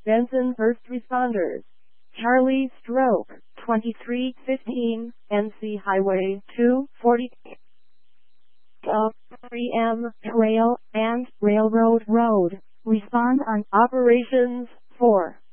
Benson First Responders. Charlie Stroke, 2315, NC Highway 240. 3M, Trail, and Railroad Road. Respond on Operations 4.